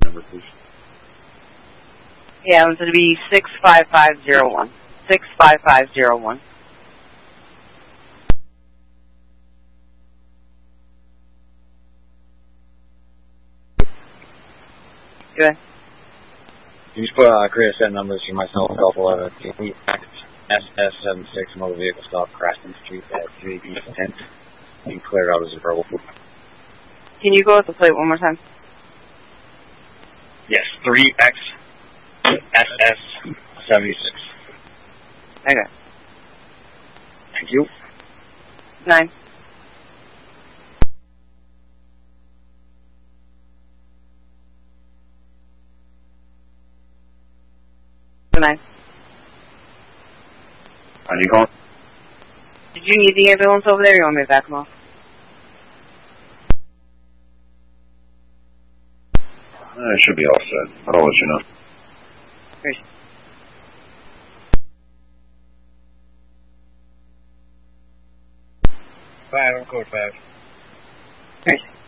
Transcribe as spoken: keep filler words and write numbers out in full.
number, please? Yeah, it's going to be six five five zero one. six five five zero one. Good. Can you just put uh, create a set of numbers for myself and Golf eleven, S S seven six, motor vehicle stop, Crafton Street at three East tenth. You can clear it out as a verbal. Can you go with the plate one more time? Yes, three X S S seventy-six. Okay. Thank you. Nine. Nine. Are you calling? Did you need the ambulance over there, or you want me to back them off? Uh, it should be all set. I'll let you know. Great. Five, I'm code five. Great.